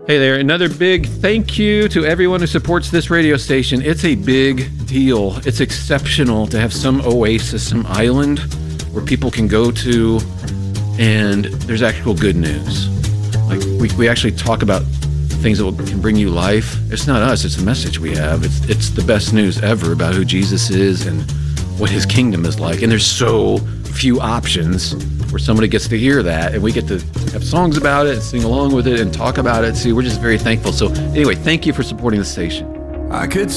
Hey there, another big thank you to everyone who supports this radio station. It's a big deal. It's exceptional to have some oasis, some island where people can go to and there's actual good news. Like we actually talk about things that can bring you life. It's not us, it's a message we have. It's the best news ever about who Jesus is and what his kingdom is like. And there's so few options where somebody gets to hear that, and we get to have songs about it and sing along with it and talk about it. See, we're just very thankful. So anyway, thank you for supporting the station. I could